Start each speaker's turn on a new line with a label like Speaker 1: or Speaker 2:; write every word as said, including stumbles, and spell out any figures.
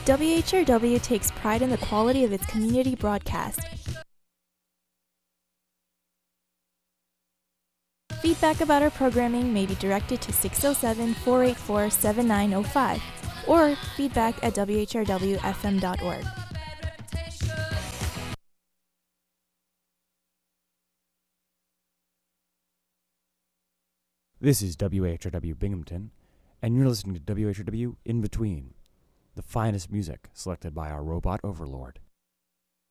Speaker 1: W H R W takes pride in the quality of its community broadcast. Feedback about our programming may be directed to six oh seven, four eight four, seven nine oh five or feedback at w h r w f m dot org.
Speaker 2: This is W H R W Binghamton, and you're listening to W H R W In Between, the finest music selected by our robot overlord.